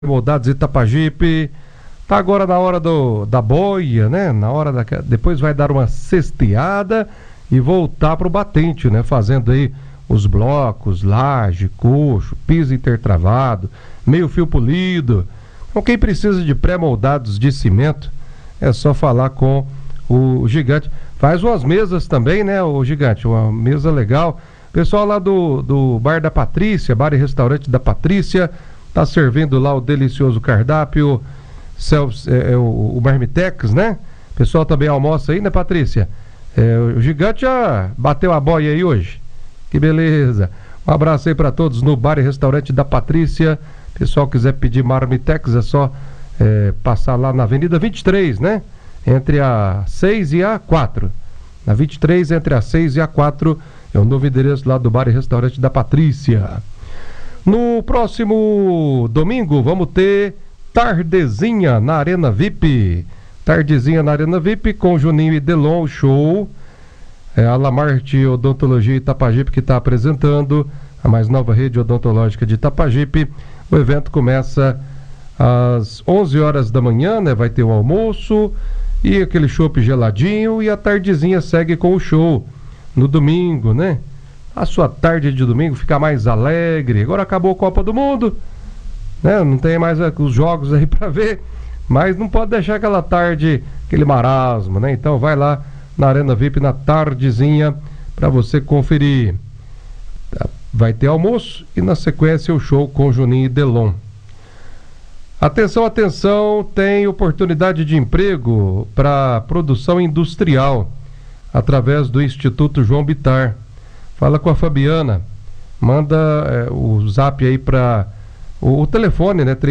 Moldados Itapajipe, tá agora na hora da boia, né? Depois vai dar uma cesteada e voltar pro batente, né? Fazendo aí os blocos, laje, coxo, piso intertravado, meio fio polido. Então quem precisa de pré-moldados de cimento, é só falar com o Gigante. Faz umas mesas também, né, o Gigante? Uma mesa legal. Pessoal lá do Bar da Patrícia, Bar e Restaurante da Patrícia, tá servindo lá o delicioso cardápio, o Marmitex, né? O pessoal também almoça aí, né, Patrícia? O Gigante já bateu a boia aí hoje. Que beleza. Um abraço aí para todos no Bar e Restaurante da Patrícia. Pessoal quiser pedir Marmitex, é só passar lá na Avenida 23, né? Entre a 6 e a 4. Na 23, entre a 6 e a 4, é o novo endereço lá do Bar e Restaurante da Patrícia. No próximo domingo vamos ter Tardezinha na Arena VIP. Tardezinha na Arena VIP com Juninho e Delon, show. A Lamarte Odontologia Itapajipe que está apresentando a mais nova rede odontológica de Itapajipe. O evento começa às 11 horas da manhã, né? Vai ter o almoço e aquele chopp geladinho, e a tardezinha segue com o show no domingo, né? A sua tarde de domingo fica mais alegre. Agora acabou a Copa do Mundo, né? Não tem mais os jogos aí para ver, mas não pode deixar aquela tarde, aquele marasmo, né? Então vai lá na Arena VIP na tardezinha para você conferir. Vai ter almoço e na sequência o show com Juninho e Delon. Atenção, atenção, tem oportunidade de emprego para produção industrial através do Instituto João Bittar. Fala com a Fabiana, manda o zap aí para o telefone, né?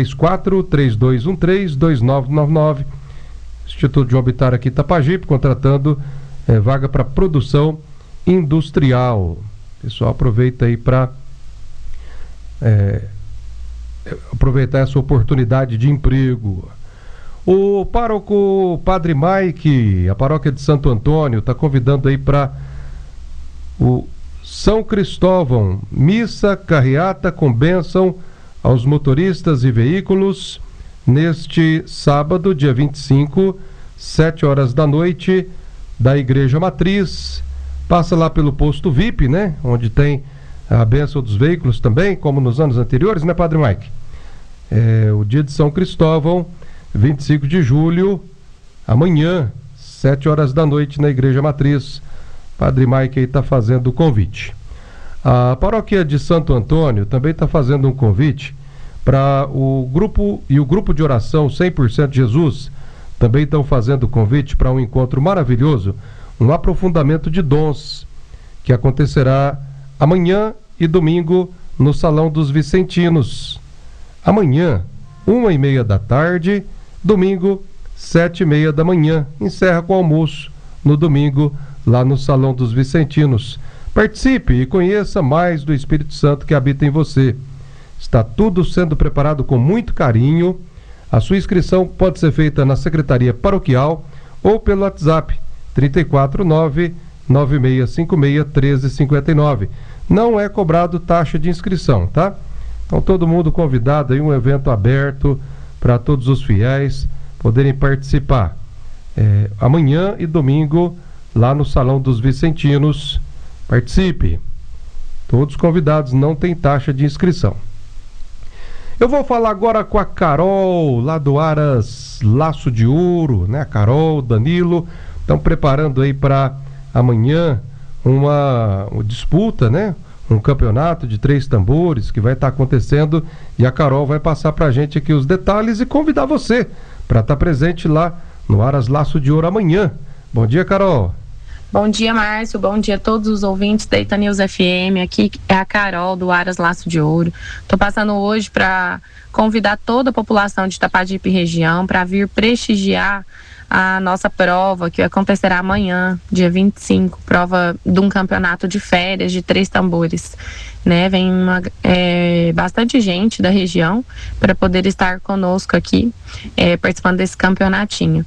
34-3213-2999. Instituto João Bittar aqui em Itapajipe, contratando vaga para produção industrial. Pessoal, aproveita aí para aproveitar essa oportunidade de emprego. O pároco Padre Mike, a paróquia de Santo Antônio, está convidando aí para o São Cristóvão, missa carreata com bênção aos motoristas e veículos, neste sábado, dia 25, 7 horas da noite, da Igreja Matriz. Passa lá pelo posto VIP, né? Onde tem a bênção dos veículos também, como nos anos anteriores, né, Padre Mike? O dia de São Cristóvão, 25 de julho, amanhã, 7 horas da noite, na Igreja Matriz. Padre Mike aí está fazendo o convite. A paróquia de Santo Antônio também está fazendo um convite para o grupo de oração 100% Jesus. Também estão fazendo convite para um encontro maravilhoso, um aprofundamento de dons, que acontecerá amanhã e domingo no Salão dos Vicentinos. Amanhã, 1h30 da tarde, domingo, 7h30 da manhã. Encerra com almoço no domingo, lá no Salão dos Vicentinos. Participe e conheça mais do Espírito Santo que habita em você. Está tudo sendo preparado com muito carinho. A sua inscrição pode ser feita na Secretaria Paroquial ou pelo WhatsApp 349-9656-1359. Não é cobrado taxa de inscrição, tá? Então todo mundo convidado aí, um evento aberto para todos os fiéis poderem participar. Amanhã e domingo, lá no Salão dos Vicentinos. Participe. Todos convidados, não tem taxa de inscrição. Eu vou falar agora com a Carol, lá do Aras Laço de Ouro, né? A Carol, Danilo, estão preparando aí para amanhã uma disputa, né? Um campeonato de 3 tambores que vai estar acontecendo, e a Carol vai passar para a gente aqui os detalhes e convidar você para estar presente lá no Aras Laço de Ouro amanhã. Bom dia, Carol. Bom dia, Márcio. Bom dia a todos os ouvintes da Itanews FM. Aqui é a Carol do Aras Laço de Ouro. Estou passando hoje para convidar toda a população de Itapajipe região para vir prestigiar a nossa prova, que acontecerá amanhã, dia 25, prova de um campeonato de férias de 3 tambores. Né, vem bastante gente da região para poder estar conosco aqui, participando desse campeonatinho.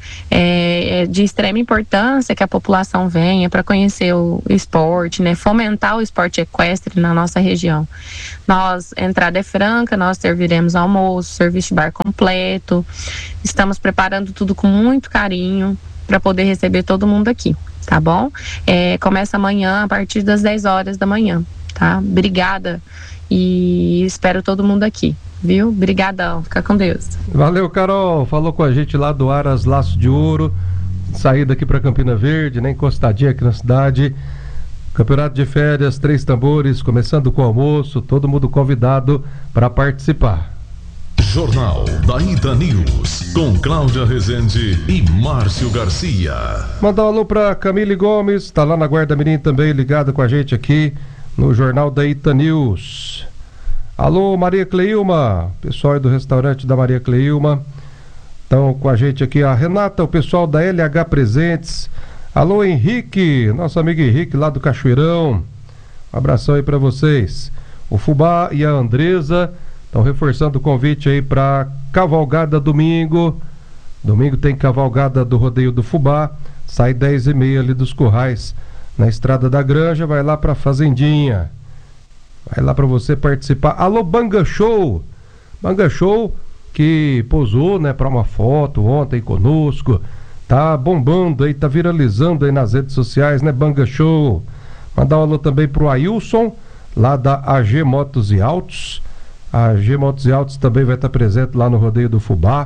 É de extrema importância que a população venha para conhecer o esporte, né, fomentar o esporte equestre na nossa região. Entrada é franca, nós serviremos almoço, serviço de bar completo. Estamos preparando tudo com muito carinho para poder receber todo mundo aqui, tá bom? Começa amanhã a partir das 10 horas da manhã. Tá? Obrigada e espero todo mundo aqui, viu? Obrigadão, fica com Deus. Valeu, Carol, falou com a gente lá do Aras Laço de Ouro, saída aqui para Campina Verde, né? Encostadinha aqui na cidade. Campeonato de férias, 3 tambores, começando com o almoço, todo mundo convidado para participar. Jornal da Ita News, com Cláudia Rezende e Márcio Garcia. Mandar um alô para Camille Gomes, tá lá na Guarda Mirim também, ligada com a gente aqui no Jornal da Ita News. Alô, Maria Cleilma, pessoal aí do restaurante da Maria Cleilma, estão com a gente aqui. A Renata, o pessoal da LH Presentes. Alô, Henrique, nosso amigo Henrique lá do Cachoeirão, um abração aí para vocês. O Fubá e a Andresa estão reforçando o convite aí para cavalgada domingo. Domingo tem cavalgada do Rodeio do Fubá, sai 10h30 ali dos Currais, na Estrada da Granja, vai lá pra Fazendinha. Vai lá pra você participar. Alô, Banga Show! Banga Show que posou, né, pra uma foto ontem conosco. Tá bombando aí, tá viralizando aí nas redes sociais, né, Banga Show? Mandar um alô também pro Ailson, lá da AG Motos e Autos. A AG Motos e Autos também vai estar presente lá no Rodeio do Fubá.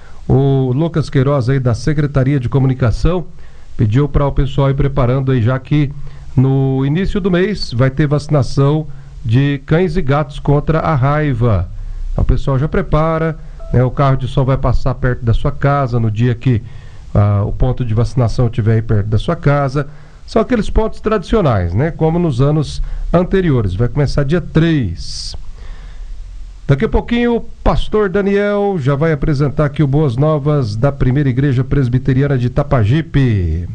O Lucas Queiroz aí da Secretaria de Comunicação pediu para o pessoal ir preparando aí, já que no início do mês vai ter vacinação de cães e gatos contra a raiva. Então, o pessoal já prepara, né? O carro de som vai passar perto da sua casa no dia que o ponto de vacinação estiver aí perto da sua casa. São aqueles pontos tradicionais, né? Como nos anos anteriores. Vai começar dia 3. Daqui a pouquinho o pastor Daniel já vai apresentar aqui o Boas Novas da Primeira Igreja Presbiteriana de Itapajipe.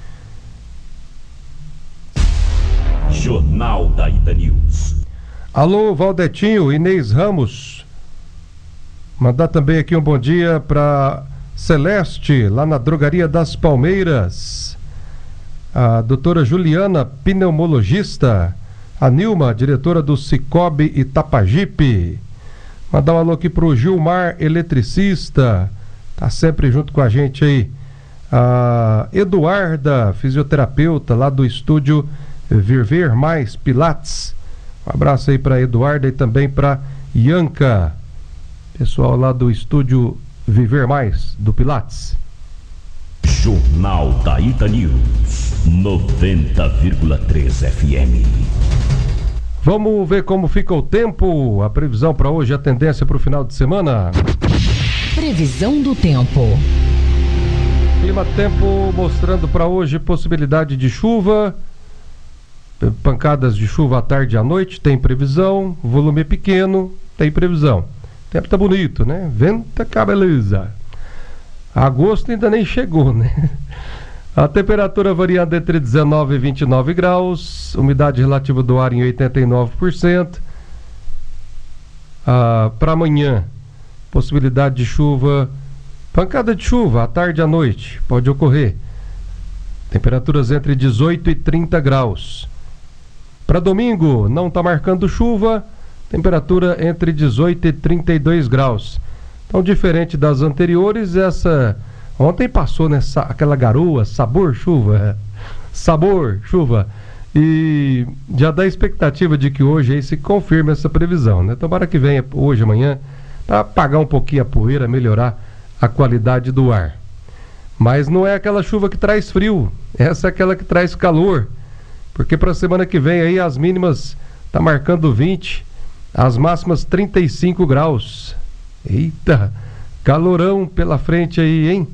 Jornal da Ita News. Alô, Valdetinho, Inês Ramos. Mandar também aqui um bom dia para Celeste, lá na Drogaria das Palmeiras. A doutora Juliana, pneumologista. A Nilma, diretora do Cicobi Itapajipe. Mandar um alô aqui pro Gilmar, eletricista, tá sempre junto com a gente aí. A Eduarda, fisioterapeuta lá do estúdio Viver Mais Pilates. Um abraço aí pra Eduarda e também pra Ianca, pessoal lá do estúdio Viver Mais do Pilates. Jornal da Ita News, 90,3 FM. Vamos ver como fica o tempo, a previsão para hoje, a tendência para o final de semana. Previsão do tempo. Clima-tempo mostrando para hoje possibilidade de chuva, pancadas de chuva à tarde e à noite, tem previsão, volume é pequeno, tem previsão. O tempo tá bonito, né? Venta cá, beleza. Agosto ainda nem chegou, né? A temperatura variando entre 19 e 29 graus, umidade relativa do ar em 89%. Para amanhã, possibilidade de chuva, pancada de chuva à tarde e à noite, pode ocorrer. Temperaturas entre 18 e 30 graus. Para domingo, não está marcando chuva, temperatura entre 18 e 32 graus. Então, diferente das anteriores, ontem passou nessa aquela garoa, sabor chuva, e já dá a expectativa de que hoje aí se confirme essa previsão, né? Tomara que venha hoje, amanhã, para apagar um pouquinho a poeira, melhorar a qualidade do ar. Mas não é aquela chuva que traz frio, essa é aquela que traz calor, porque para a semana que vem aí as mínimas tá marcando 20, as máximas 35 graus. Eita, calorão pela frente aí, hein?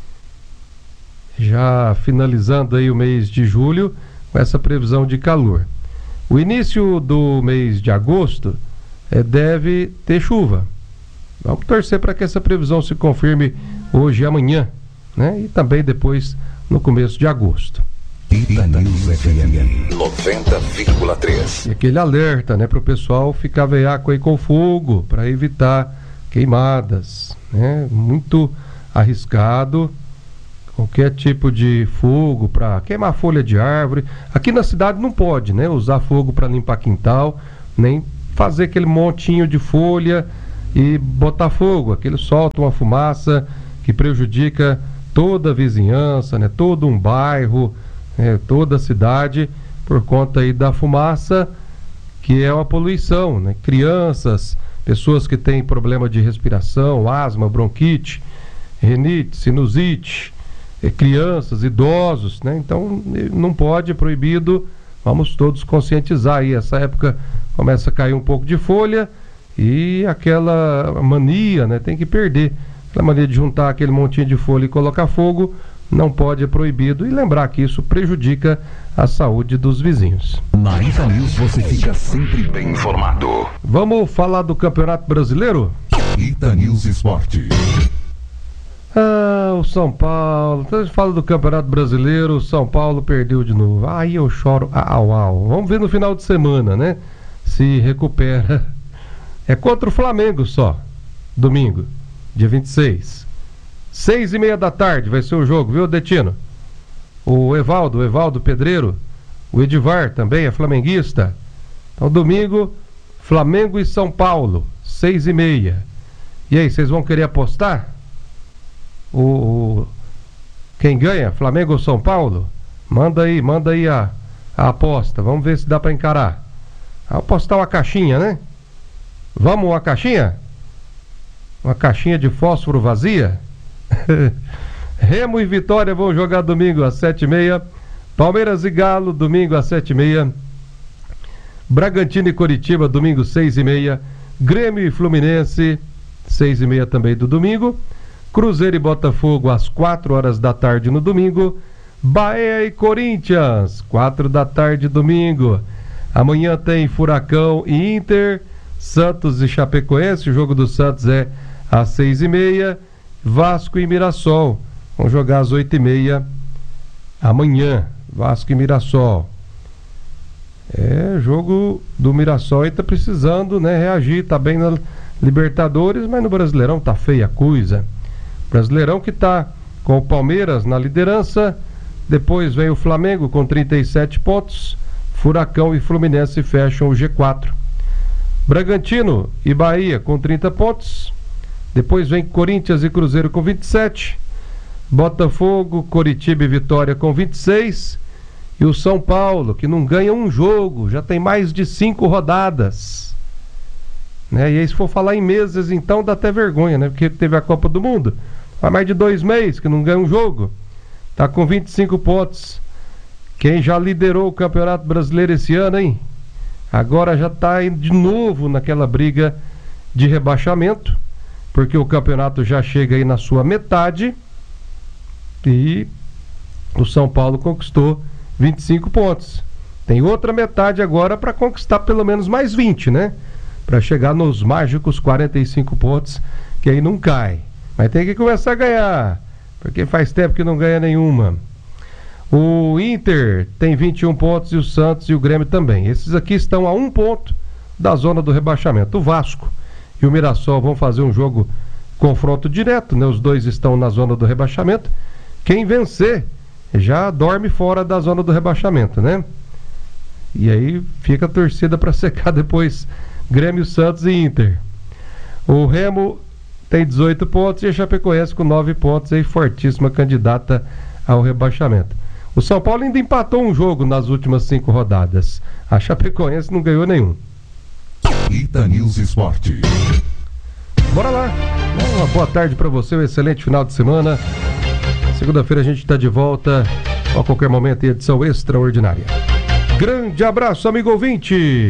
Já finalizando aí o mês de julho com essa previsão de calor. O início do mês de agosto deve ter chuva. Vamos torcer para que essa previsão se confirme hoje e amanhã. né? E também depois no começo de agosto. Itanews FM 90,3. E aquele alerta, né, para o pessoal ficar veaco aí com fogo, para evitar queimadas, né? Muito arriscado qualquer tipo de fogo para queimar folha de árvore. Aqui na cidade não pode, né, usar fogo para limpar quintal, nem fazer aquele montinho de folha e botar fogo. Aquele solta uma fumaça que prejudica toda a vizinhança, né, todo um bairro, toda a cidade, por conta aí da fumaça, que é uma poluição, né? Crianças, pessoas que têm problema de respiração, asma, bronquite, rinite, sinusite, crianças, idosos, né? Então não pode, é proibido. Vamos todos conscientizar aí. Essa época começa a cair um pouco de folha e aquela mania, né? Tem que perder aquela mania de juntar aquele montinho de folha e colocar fogo. Não pode, é proibido. E lembrar que isso prejudica a saúde dos vizinhos. Na Itanews você fica sempre bem informado. Vamos falar do Campeonato Brasileiro? Itanews Esporte. O São Paulo. Então a gente fala do Campeonato Brasileiro. O São Paulo perdeu de novo. Aí eu choro. Vamos ver no final de semana, né? Se recupera. É contra o Flamengo só. Domingo, dia 26. 6:30 da tarde vai ser o jogo, viu, Detino? O Evaldo Pedreiro, o Edivar também é flamenguista. Então, domingo, Flamengo e São Paulo, 6:30. E aí, vocês vão querer apostar? Quem ganha, Flamengo ou São Paulo? Manda aí a aposta. Vamos ver se dá para encarar. Apostar uma caixinha, né? Vamos uma caixinha? Uma caixinha de fósforo vazia? Remo e Vitória vão jogar domingo às 7:30. Palmeiras e Galo, domingo às 7:30. Bragantino e Coritiba, domingo 6:30. Grêmio e Fluminense, 6:30 também do domingo. Cruzeiro e Botafogo às 4 horas da tarde no domingo. Bahia e Corinthians, 4 da tarde domingo. Amanhã tem Furacão e Inter, Santos e Chapecoense. O jogo do Santos é às 6:30. Vasco e Mirassol vão jogar às 8:30 amanhã. Vasco e Mirassol. Jogo do Mirassol aí tá precisando, né, reagir. Tá bem na Libertadores, mas no Brasileirão tá feia a coisa. Brasileirão que tá com o Palmeiras na liderança. Depois vem o Flamengo com 37 pontos. Furacão e Fluminense fecham o G4. Bragantino e Bahia com 30 pontos. Depois vem Corinthians e Cruzeiro com 27. Botafogo, Coritiba e Vitória com 26. E o São Paulo, que não ganha um jogo, já tem mais de 5 rodadas. Né? E aí, se for falar em meses, então dá até vergonha, né? Porque teve a Copa do Mundo. Faz mais de 2 meses que não ganha um jogo. Tá com 25 pontos. Quem já liderou o Campeonato Brasileiro esse ano, hein? Agora já tá de novo naquela briga de rebaixamento, porque o campeonato já chega aí na sua metade e o São Paulo conquistou 25 pontos. Tem outra metade agora para conquistar pelo menos mais 20, né? Para chegar nos mágicos 45 pontos, que aí não cai. Mas tem que começar a ganhar, porque faz tempo que não ganha nenhuma. O Inter tem 21 pontos e o Santos e o Grêmio também. Esses aqui estão a 1 ponto da zona do rebaixamento. O Vasco e o Mirassol vão fazer um jogo confronto direto, né? Os dois estão na zona do rebaixamento. Quem vencer já dorme fora da zona do rebaixamento, né? E aí fica a torcida para secar depois Grêmio, Santos e Inter. O Remo tem 18 pontos e a Chapecoense com 9 pontos, aí fortíssima candidata ao rebaixamento. O São Paulo ainda empatou um jogo nas últimas 5 rodadas. A Chapecoense não ganhou nenhum. Itanews Esporte. Bora lá. Uma boa tarde para você, um excelente final de semana. Segunda-feira a gente está de volta a qualquer momento em edição extraordinária. Grande abraço, amigo ouvinte.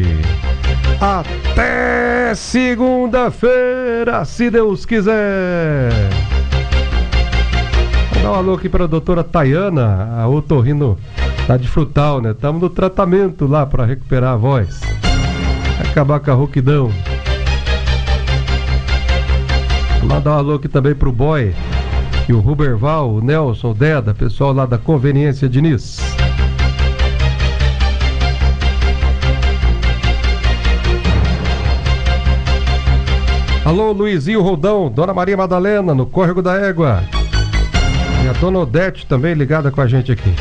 Até segunda-feira, se Deus quiser. Vou dar um alô aqui para a doutora Tayana, a otorrino lá de Frutal, né? Estamos no tratamento lá para recuperar a voz. Acabar com a rouquidão. Vou mandar um alô aqui também pro boy E o Ruberval, o Nelson, o Deda, pessoal lá da Conveniência Diniz. Alô, Luizinho Roldão, Dona Maria Madalena, no Córrego da Égua. E a Dona Odete também ligada com a gente aqui.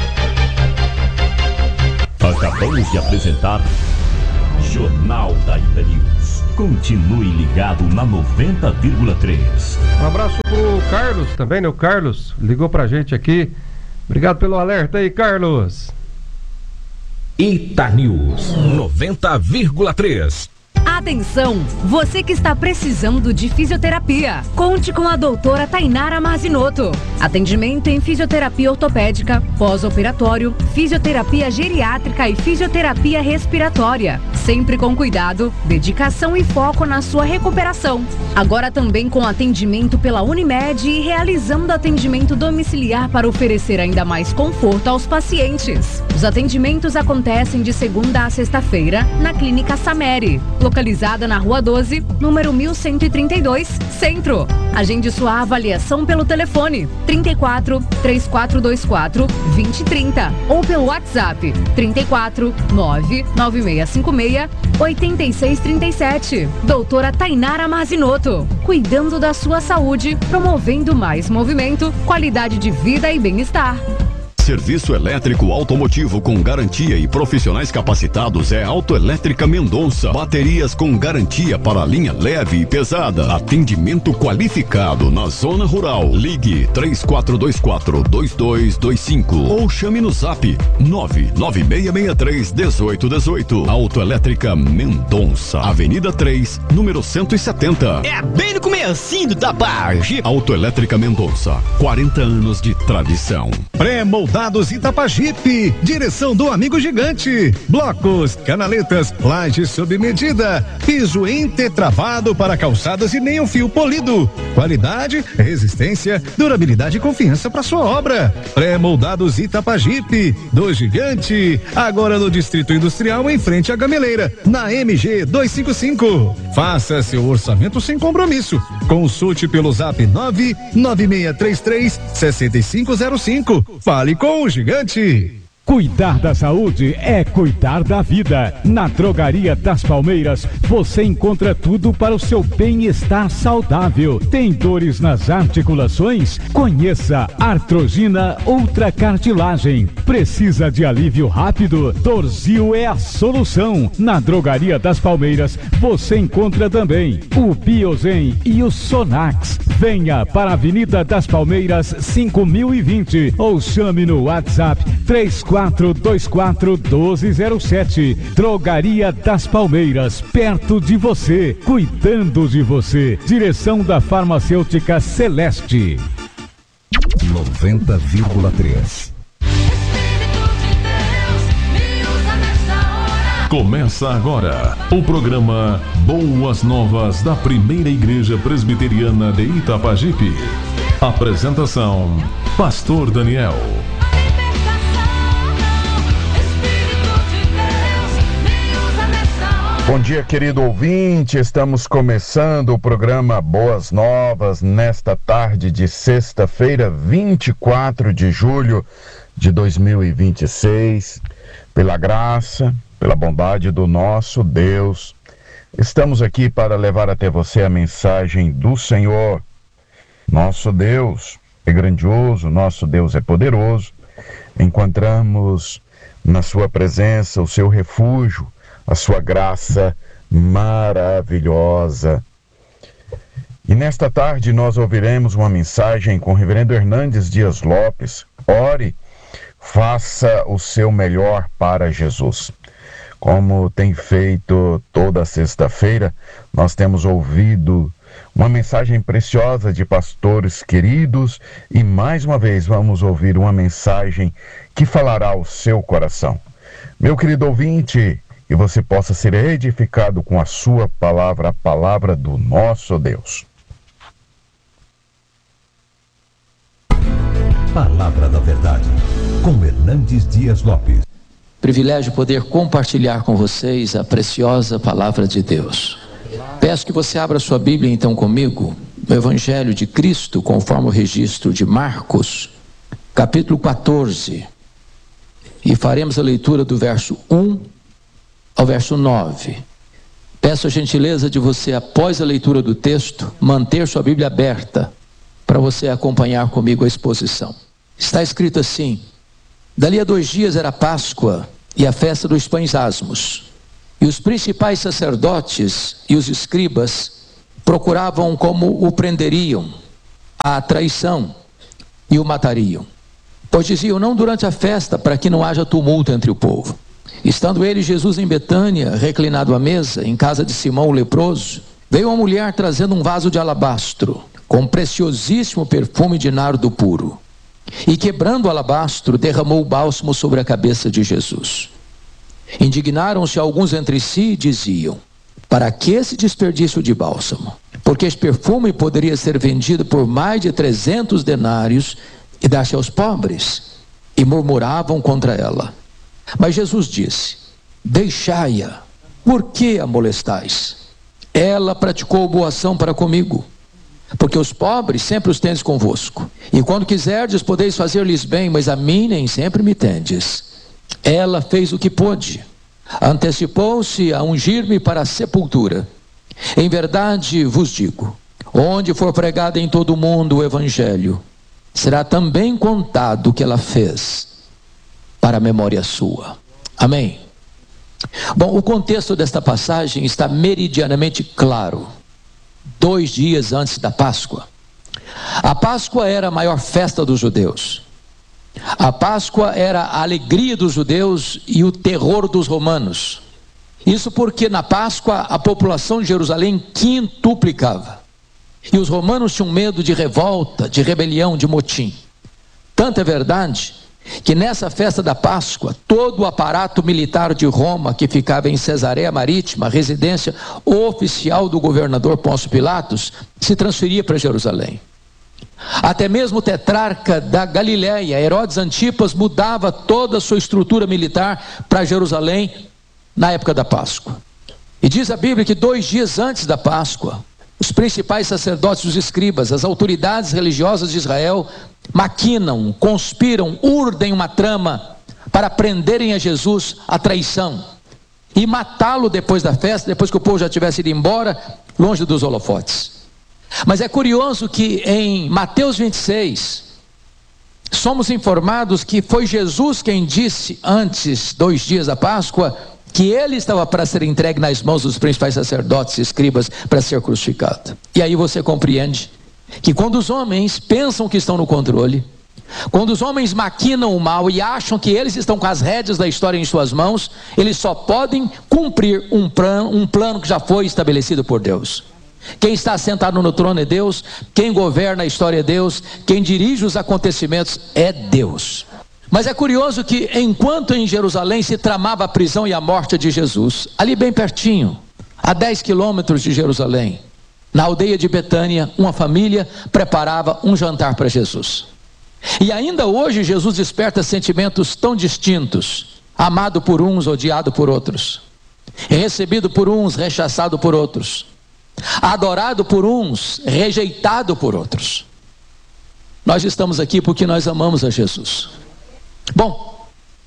Acabamos de apresentar Jornal da Ita News. Continue ligado na 90,3. Um abraço pro Carlos também, né? O Carlos ligou pra gente aqui. Obrigado pelo alerta aí, Carlos. Ita News 90,3. Atenção, você que está precisando de fisioterapia, conte com a doutora Tainara Marzinoto. Atendimento em fisioterapia ortopédica, pós-operatório, fisioterapia geriátrica e fisioterapia respiratória. Sempre com cuidado, dedicação e foco na sua recuperação. Agora também com atendimento pela Unimed e realizando atendimento domiciliar para oferecer ainda mais conforto aos pacientes. Os atendimentos acontecem de segunda a sexta-feira na Clínica Sameri, localizada na Rua 12, número 1132, Centro. Agende sua avaliação pelo telefone 34 3424 2030 ou pelo WhatsApp 34 99656 8637. Doutora Tainara Marzinoto, cuidando da sua saúde, promovendo mais movimento, qualidade de vida e bem-estar. Serviço elétrico automotivo com garantia e profissionais capacitados é Autoelétrica Mendonça. Baterias com garantia para linha leve e pesada. Atendimento qualificado na zona rural. Ligue 3424-2225 ou chame no zap 99663-1818. Autoelétrica Mendonça, Avenida 3, número 170. É bem no comecinho do Tabaji. Autoelétrica Mendonça, 40 anos de tradição. Pré-moldados Itapajipe, direção do amigo gigante. Blocos, canaletas, lajes sob medida, piso intertravado para calçadas e nem um fio polido. Qualidade, resistência, durabilidade e confiança para sua obra. Pré-moldados Itapajipe, do gigante, agora no Distrito Industrial em frente à Gameleira, na MG 255. Faça seu orçamento sem compromisso. Consulte pelo zap 99633-6505. Fale com o gigante. Cuidar da saúde é cuidar da vida. Na Drogaria das Palmeiras, você encontra tudo para o seu bem-estar saudável. Tem dores nas articulações? Conheça Artrogina Ultracartilagem. Precisa de alívio rápido? Dorzil é a solução. Na Drogaria das Palmeiras, você encontra também o Biozen e o Sonax. Venha para a Avenida das Palmeiras 5020 ou chame no WhatsApp 3424-1207. Drogaria das Palmeiras, perto de você, cuidando de você. Direção da Farmacêutica Celeste. 90,3. Começa agora o programa Boas Novas da Primeira Igreja Presbiteriana de Itapajipe. Apresentação: Pastor Daniel. Bom dia, querido ouvinte. Estamos começando o programa Boas Novas nesta tarde de sexta-feira, 24 de julho de 2026. Pela graça, pela bondade do nosso Deus, estamos aqui para levar até você a mensagem do Senhor. Nosso Deus é grandioso, nosso Deus é poderoso. Encontramos na sua presença o seu refúgio, a sua graça maravilhosa. E nesta tarde nós ouviremos uma mensagem com o reverendo Hernandes Dias Lopes. Ore, faça o seu melhor para Jesus. Como tem feito toda sexta-feira, nós temos ouvido uma mensagem preciosa de pastores queridos e mais uma vez vamos ouvir uma mensagem que falará ao seu coração. Meu querido ouvinte, que você possa ser edificado com a sua palavra, a palavra do nosso Deus. Palavra da Verdade, com Hernandes Dias Lopes. Privilégio poder compartilhar com vocês a preciosa palavra de Deus. Peço que você abra sua Bíblia então comigo no Evangelho de Cristo, conforme o registro de Marcos, capítulo 14, e faremos a leitura do verso 1 ao verso 9. Peço a gentileza de você, após a leitura do texto, manter sua Bíblia aberta, para você acompanhar comigo a exposição. Está escrito assim: dali a 2 dias era Páscoa e a festa dos pães asmos, e os principais sacerdotes e os escribas procuravam como o prenderiam à traição e o matariam, pois diziam: não durante a festa, para que não haja tumulto entre o povo. Estando ele, Jesus, em Betânia, reclinado à mesa, em casa de Simão o leproso, veio uma mulher trazendo um vaso de alabastro, com preciosíssimo perfume de nardo puro, e quebrando o alabastro, derramou o bálsamo sobre a cabeça de Jesus. Indignaram-se alguns entre si e diziam: para que esse desperdício de bálsamo? Porque este perfume poderia ser vendido por mais de 300 denários e dar-se aos pobres. E murmuravam contra ela. Mas Jesus disse: deixai-a, por que a molestais? Ela praticou boa ação para comigo, porque os pobres sempre os tendes convosco, e quando quiserdes podeis fazer-lhes bem, mas a mim nem sempre me tendes. Ela fez o que pôde, antecipou-se a ungir-me para a sepultura. Em verdade vos digo, onde for pregado em todo o mundo o Evangelho, será também contado o que ela fez, para a memória sua. Amém? Bom, o contexto desta passagem está meridianamente claro. 2 dias antes da Páscoa. A Páscoa era a maior festa dos judeus. A Páscoa era a alegria dos judeus e o terror dos romanos. Isso porque na Páscoa a população de Jerusalém quintuplicava. E os romanos tinham medo de revolta, de rebelião, de motim. Tanto é verdade que nessa festa da Páscoa, todo o aparato militar de Roma, que ficava em Cesareia Marítima, residência oficial do governador Pôncio Pilatos, se transferia para Jerusalém. Até mesmo o tetrarca da Galiléia, Herodes Antipas, mudava toda a sua estrutura militar para Jerusalém na época da Páscoa. E diz a Bíblia que 2 dias antes da Páscoa, os principais sacerdotes e os escribas, as autoridades religiosas de Israel, maquinam, conspiram, urdem uma trama para prenderem a Jesus à traição e matá-lo depois da festa, depois que o povo já tivesse ido embora, longe dos holofotes. Mas é curioso que em Mateus 26, somos informados que foi Jesus quem disse antes, 2 dias da Páscoa, que ele estava para ser entregue nas mãos dos principais sacerdotes e escribas para ser crucificado. E aí você compreende que quando os homens pensam que estão no controle, quando os homens maquinam o mal e acham que eles estão com as rédeas da história em suas mãos, eles só podem cumprir um plano que já foi estabelecido por Deus. Quem está sentado no trono é Deus, quem governa a história é Deus, quem dirige os acontecimentos é Deus. Mas é curioso que enquanto em Jerusalém se tramava a prisão e a morte de Jesus, ali bem pertinho, a 10 quilômetros de Jerusalém, na aldeia de Betânia, uma família preparava um jantar para Jesus. E ainda hoje Jesus desperta sentimentos tão distintos: amado por uns, odiado por outros, recebido por uns, rechaçado por outros, adorado por uns, rejeitado por outros. Nós estamos aqui porque nós amamos a Jesus. Bom,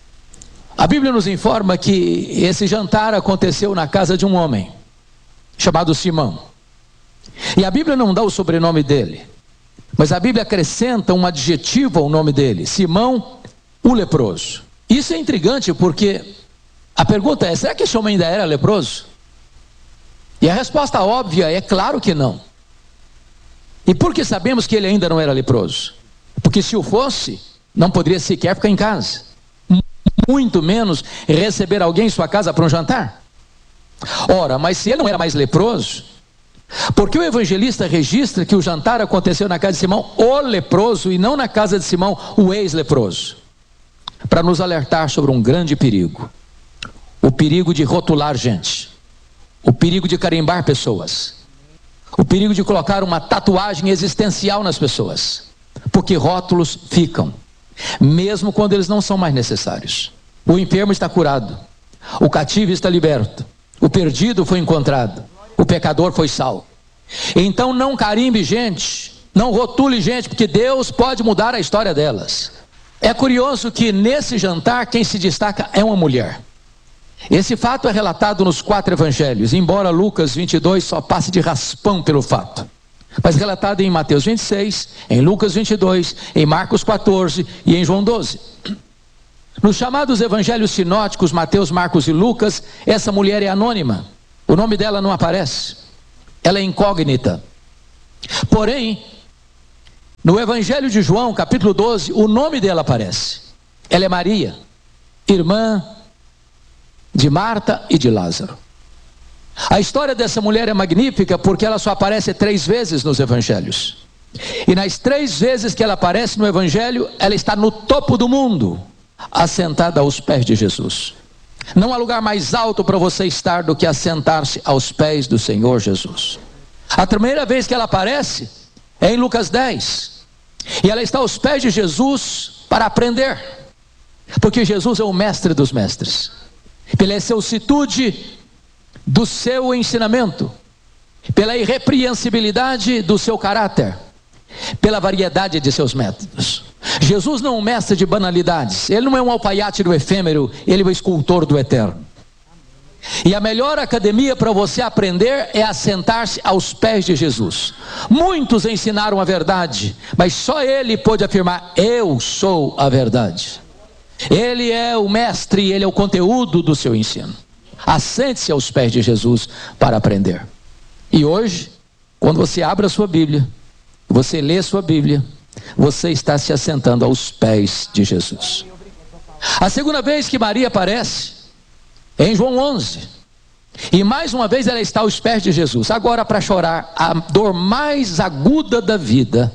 a Bíblia nos informa que esse jantar aconteceu na casa de um homem chamado Simão. E a Bíblia não dá o sobrenome dele, mas a Bíblia acrescenta um adjetivo ao nome dele: Simão, o leproso. Isso é intrigante porque a pergunta é: será que esse homem ainda era leproso? E a resposta óbvia é claro que não. E por que sabemos que ele ainda não era leproso? Porque se o fosse, não poderia sequer ficar em casa, muito menos receber alguém em sua casa para um jantar. Ora, mas se ele não era mais leproso, porque o evangelista registra que o jantar aconteceu na casa de Simão, o leproso, e não na casa de Simão, o ex-leproso? Para nos alertar sobre um grande perigo: o perigo de rotular gente, o perigo de carimbar pessoas, o perigo de colocar uma tatuagem existencial nas pessoas, porque rótulos ficam, mesmo quando eles não são mais necessários. O enfermo está curado, o cativo está liberto, o perdido foi encontrado, o pecador foi salvo. Então não carimbe gente, não rotule gente, porque Deus pode mudar a história delas. É curioso que nesse jantar quem se destaca é uma mulher. Esse fato é relatado nos 4 evangelhos, embora Lucas 22 só passe de raspão pelo fato. Mas relatado em Mateus 26, em Lucas 22, em Marcos 14 e em João 12. Nos chamados evangelhos sinóticos, Mateus, Marcos e Lucas, essa mulher é anônima. O nome dela não aparece. Ela é incógnita. Porém, no evangelho de João, capítulo 12, o nome dela aparece. Ela é Maria, irmã de Marta e de Lázaro. A história dessa mulher é magnífica porque ela só aparece 3 vezes nos evangelhos. E nas 3 vezes que ela aparece no evangelho, ela está no topo do mundo, assentada aos pés de Jesus. Não há lugar mais alto para você estar do que assentar-se aos pés do Senhor Jesus. A primeira vez que ela aparece é em Lucas 10. E ela está aos pés de Jesus para aprender. Porque Jesus é o mestre dos mestres. Pela excelsitude do seu ensinamento, pela irrepreensibilidade do seu caráter, pela variedade de seus métodos. Jesus não é um mestre de banalidades, ele não é um alfaiate do efêmero, ele é o escultor do eterno. E a melhor academia para você aprender é assentar-se aos pés de Jesus. Muitos ensinaram a verdade, mas só ele pôde afirmar: eu sou a verdade. Ele é o mestre, ele é o conteúdo do seu ensino. Assente-se aos pés de Jesus para aprender. E hoje, quando você abre a sua Bíblia, você lê a sua Bíblia, você está se assentando aos pés de Jesus. A segunda vez que Maria aparece é em João 11. E mais uma vez ela está aos pés de Jesus. Agora para chorar a dor mais aguda da vida,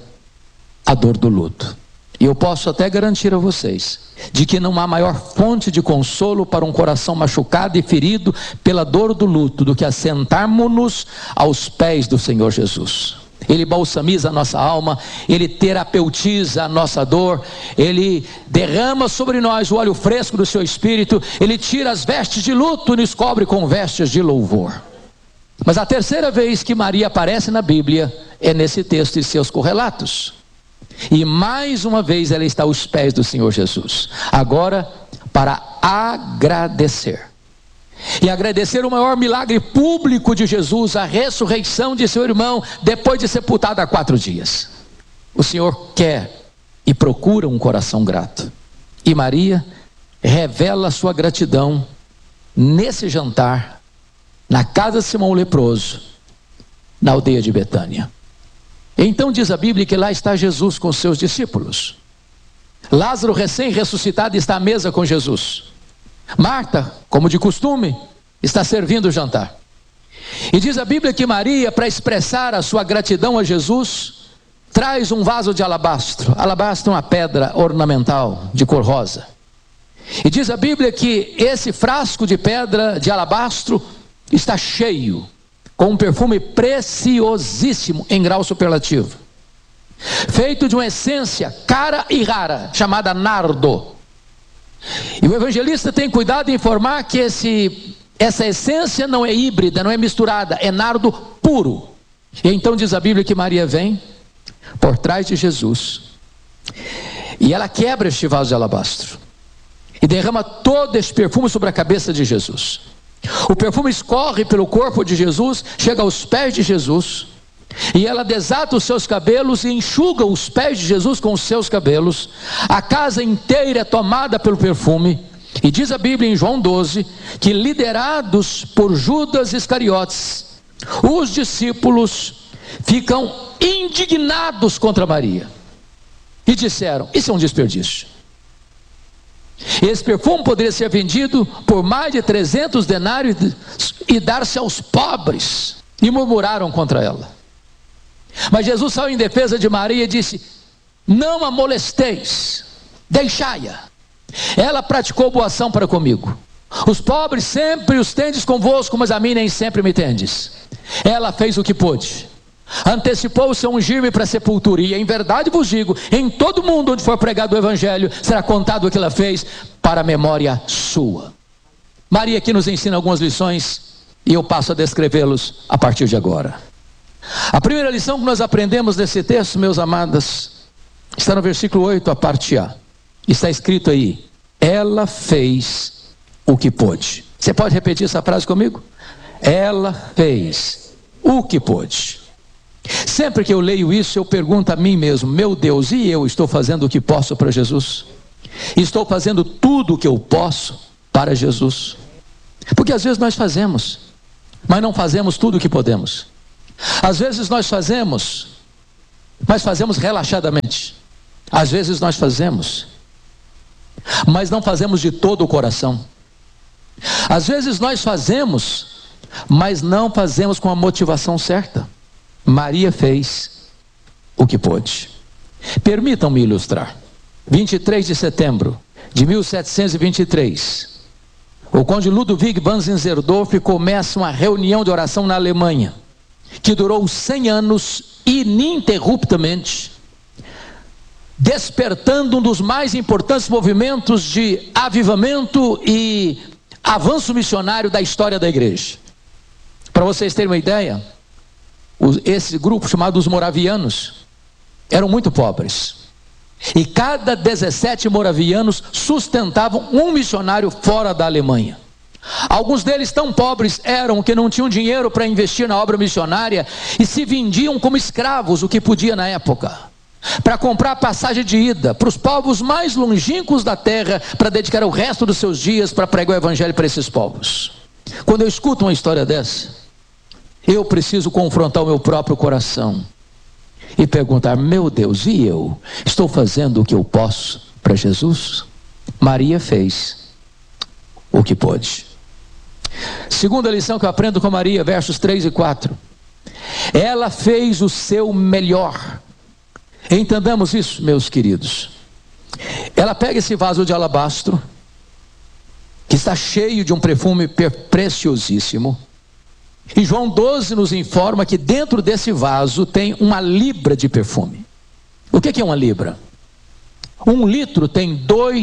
a dor do luto. E eu posso até garantir a vocês de que não há maior fonte de consolo para um coração machucado e ferido pela dor do luto do que assentarmos-nos aos pés do Senhor Jesus. Ele balsamiza a nossa alma, ele terapeutiza a nossa dor, ele derrama sobre nós o óleo fresco do seu espírito, ele tira as vestes de luto e nos cobre com vestes de louvor. Mas a terceira vez que Maria aparece na Bíblia é nesse texto e seus correlatos. E mais uma vez ela está aos pés do Senhor Jesus, agora para agradecer. E agradecer o maior milagre público de Jesus, a ressurreição de seu irmão, depois de sepultado há 4 dias. O Senhor quer e procura um coração grato. E Maria revela a sua gratidão nesse jantar, na casa de Simão o leproso, na aldeia de Betânia. Então diz a Bíblia que lá está Jesus com seus discípulos. Lázaro, recém-ressuscitado, está à mesa com Jesus. Marta, como de costume, está servindo o jantar. E diz a Bíblia que Maria, para expressar a sua gratidão a Jesus, traz um vaso de alabastro. Alabastro é uma pedra ornamental de cor rosa. E diz a Bíblia que esse frasco de pedra de alabastro está cheio, com um perfume preciosíssimo em grau superlativo, feito de uma essência cara e rara, chamada nardo. E o evangelista tem cuidado em informar que essa essência não é híbrida, não é misturada, é nardo puro. E então diz a Bíblia que Maria vem por trás de Jesus, e ela quebra este vaso de alabastro, e derrama todo esse perfume sobre a cabeça de Jesus. O perfume escorre pelo corpo de Jesus, chega aos pés de Jesus, e ela desata os seus cabelos e enxuga os pés de Jesus com os seus cabelos. A casa inteira é tomada pelo perfume. E diz a Bíblia em João 12 que, liderados por Judas Iscariotes, os discípulos ficam indignados contra Maria e disseram: isso é um desperdício. Esse perfume poderia ser vendido por mais de 300 denários e dar-se aos pobres. E murmuraram contra ela. Mas Jesus saiu em defesa de Maria e disse: não a molesteis, deixai-a. Ela praticou boa ação para comigo. Os pobres sempre os tendes convosco, mas a mim nem sempre me tendes. Ela fez o que pôde. Antecipou-se a ungir-me para a sepultura. E em verdade vos digo, em todo mundo onde for pregado o evangelho, será contado o que ela fez para a memória sua. Maria aqui nos ensina algumas lições, e eu passo a descrevê-los a partir de agora. A primeira lição que nós aprendemos nesse texto, meus amados, está no versículo 8, a parte A. Está escrito aí: ela fez o que pôde. Você pode repetir essa frase comigo? Ela fez o que pôde. Sempre que eu leio isso, eu pergunto a mim mesmo: meu Deus, e eu estou fazendo o que posso para Jesus? Estou fazendo tudo o que eu posso para Jesus? Porque às vezes nós fazemos, mas não fazemos tudo o que podemos. Às vezes nós fazemos, mas fazemos relaxadamente. Às vezes nós fazemos, mas não fazemos de todo o coração. Às vezes nós fazemos, mas não fazemos com a motivação certa. Maria fez o que pôde. Permitam-me ilustrar. 23 de setembro de 1723, o conde Ludwig van Zinzendorf começa uma reunião de oração na Alemanha, que durou 100 anos ininterruptamente, despertando um dos mais importantes movimentos de avivamento e avanço missionário da história da igreja. Para vocês terem uma ideia, esse grupo chamado os moravianos eram muito pobres, e cada 17 moravianos sustentavam um missionário fora da Alemanha. Alguns deles tão pobres eram que não tinham dinheiro para investir na obra missionária e se vendiam como escravos, o que podia na época, para comprar passagem de ida para os povos mais longínquos da terra, para dedicar o resto dos seus dias para pregar o evangelho para esses povos. Quando eu escuto uma história dessa, eu preciso confrontar o meu próprio coração e perguntar: meu Deus, e eu? Estou fazendo o que eu posso para Jesus? Maria fez o que pôde. Segunda lição que eu aprendo com Maria, versos 3 e 4. Ela fez o seu melhor. Entendamos isso, meus queridos. Ela pega esse vaso de alabastro, que está cheio de um perfume preciosíssimo, e João 12 nos informa que dentro desse vaso tem 1 libra de perfume. O que é 1 libra? 1 litro tem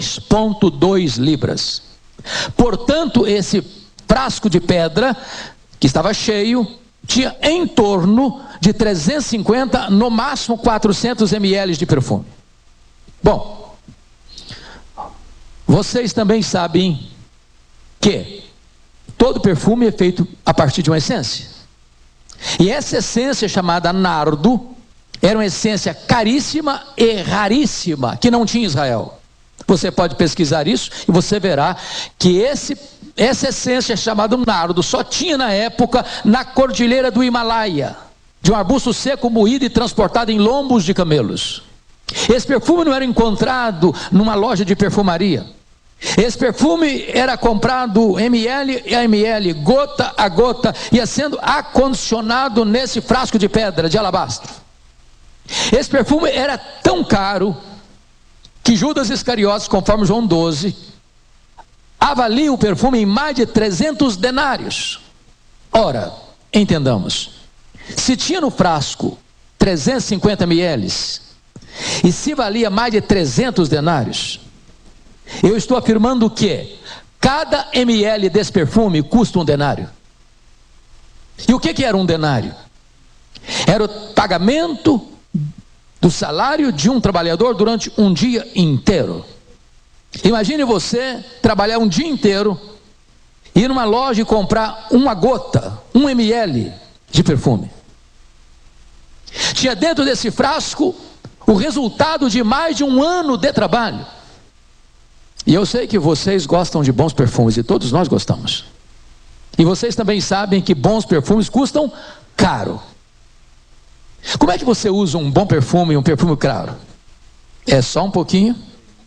2,2 libras. Portanto, esse frasco de pedra, que estava cheio, tinha em torno de 350, no máximo 400 ml de perfume. Bom, vocês também sabem que todo perfume é feito a partir de uma essência. E essa essência, chamada nardo, era uma essência caríssima e raríssima, que não tinha em Israel. Você pode pesquisar isso e você verá que essa essência chamada nardo só tinha na época na cordilheira do Himalaia, de um arbusto seco moído e transportado em lombos de camelos. Esse perfume não era encontrado numa loja de perfumaria. Esse perfume era comprado ml a ml, gota a gota, ia sendo acondicionado nesse frasco de pedra, de alabastro. Esse perfume era tão caro que Judas Iscariotes, conforme João 12, avalia o perfume em mais de 300 denários. Ora, entendamos, se tinha no frasco 350 ml e se valia mais de 300 denários, eu estou afirmando que cada ml desse perfume custa 1 denário. E o que era 1 denário? Era o pagamento do salário de um trabalhador durante um dia inteiro. Imagine você trabalhar um dia inteiro, ir numa loja e comprar 1 gota, 1 ml de perfume. Tinha dentro desse frasco o resultado de mais de 1 ano de trabalho. E eu sei que vocês gostam de bons perfumes, e todos nós gostamos. E vocês também sabem que bons perfumes custam caro. Como é que você usa um bom perfume e um perfume caro? É só um pouquinho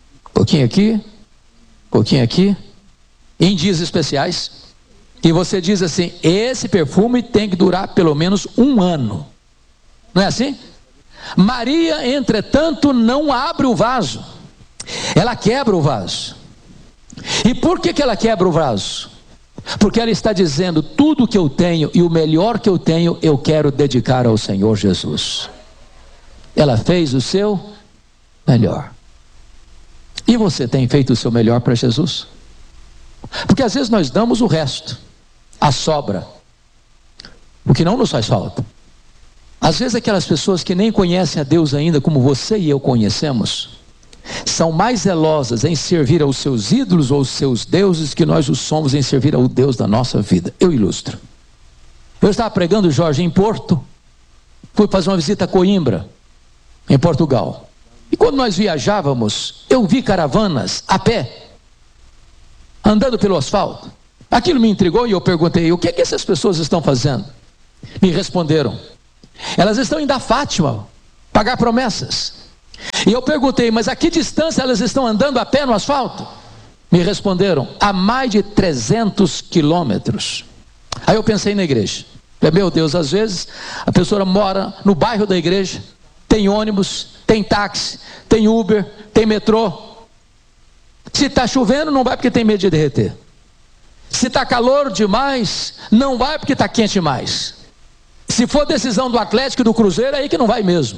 aqui, em dias especiais, e você diz assim: esse perfume tem que durar pelo menos 1 ano. Não é assim? Maria, entretanto, não abre o vaso, ela quebra o vaso. E por que ela quebra o vaso? Porque ela está dizendo: tudo que eu tenho e o melhor que eu tenho, eu quero dedicar ao Senhor Jesus. Ela fez o seu melhor. E você tem feito o seu melhor para Jesus? Porque às vezes nós damos o resto, a sobra, o que não nos faz falta. Às vezes aquelas pessoas que nem conhecem a Deus ainda, como você e eu conhecemos, são mais zelosas em servir aos seus ídolos ou aos seus deuses que nós os somos em servir ao Deus da nossa vida. Eu ilustro. Eu estava pregando, Jorge, em Porto, fui fazer uma visita a Coimbra, em Portugal. E quando nós viajávamos, eu vi caravanas a pé, andando pelo asfalto. Aquilo me intrigou e eu perguntei: o que é que essas pessoas estão fazendo? Me responderam: elas estão indo a Fátima pagar promessas. E eu perguntei: mas a que distância elas estão andando a pé no asfalto? Me responderam: a mais de 300 quilômetros. Aí eu pensei na igreja. Meu Deus, às vezes a pessoa mora no bairro da igreja, tem ônibus, tem táxi, tem Uber, tem metrô. Se está chovendo, não vai porque tem medo de derreter. Se está calor demais, não vai porque está quente demais. Se for decisão do Atlético e do Cruzeiro, é aí que não vai mesmo.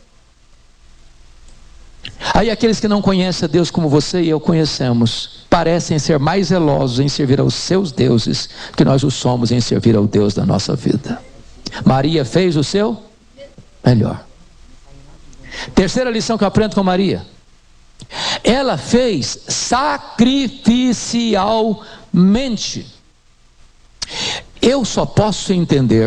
Aí aqueles que não conhecem a Deus como você e eu conhecemos, parecem ser mais zelosos em servir aos seus deuses que nós o somos em servir ao Deus da nossa vida. Maria fez o seu melhor. Terceira lição que eu aprendo com Maria: ela fez sacrificialmente. Eu só posso entender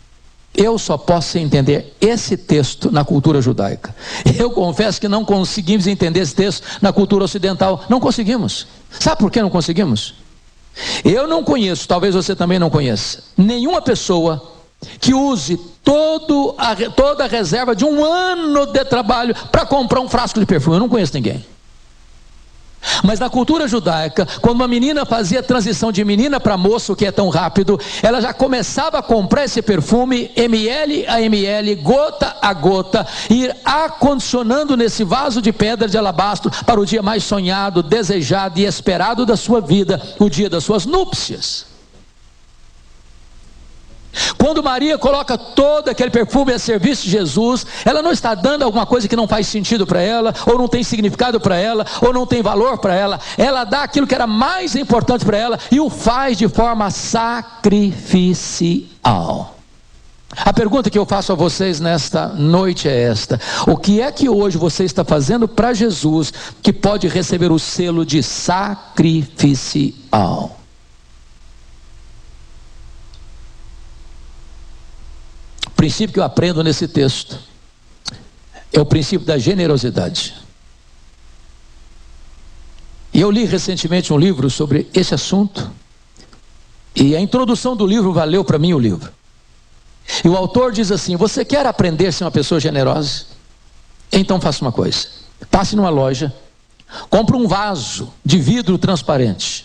esse texto na cultura judaica. Eu confesso que não conseguimos entender esse texto na cultura ocidental. Não conseguimos. Sabe por que não conseguimos? Eu não conheço, talvez você também não conheça, nenhuma pessoa que use toda a reserva de um ano de trabalho para comprar um frasco de perfume. Eu não conheço ninguém. Mas na cultura judaica, quando uma menina fazia transição de menina para moço, que é tão rápido, ela já começava a comprar esse perfume ml a ml, gota a gota, ir acondicionando nesse vaso de pedra de alabastro para o dia mais sonhado, desejado e esperado da sua vida, o dia das suas núpcias. Quando Maria coloca todo aquele perfume a serviço de Jesus, ela não está dando alguma coisa que não faz sentido para ela, ou não tem significado para ela, ou não tem valor para ela. Ela dá aquilo que era mais importante para ela e o faz de forma sacrificial. A pergunta que eu faço a vocês nesta noite é esta: o que é que hoje você está fazendo para Jesus que pode receber o selo de sacrificial? O princípio que eu aprendo nesse texto é o princípio da generosidade. E eu li recentemente um livro sobre esse assunto, e a introdução do livro valeu para mim o livro. E o autor diz assim: você quer aprender a ser uma pessoa generosa? Então faça uma coisa: passe numa loja, compre um vaso de vidro transparente